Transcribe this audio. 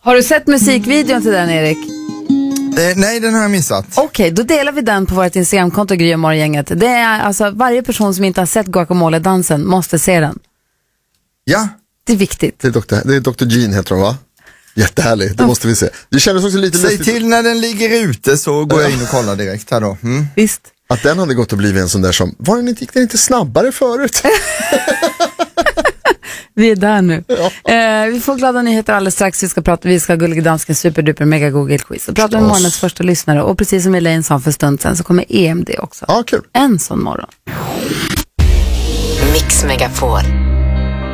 Har du sett musikvideon till den, Erik? Nej, den har jag missat. Okej, då delar vi den på vårt Instagramkonto, Gry och Morgongänget. Det är alltså varje person som inte har sett Guacamole-dansen måste se den. Ja. Det är viktigt. Det är Dr. Jean heter hon, va? Jättehärlig, det måste vi se. Det kändes också lite Säg lustigt. till när den ligger ute så går jag in och kollar direkt här då. Visst. Att den hade gått att bli en sån där som, gick den inte snabbare förut? Vi är där nu. Ja. Vi får glada nyheter alldeles strax. Vi ska Gullige Dansken superduper mega Google quiz. Och prata med morgonens första lyssnare. Och precis som Elaine sa för stund sen så kommer EMD också. Ja, kul. En sån morgon. Mix Megapol.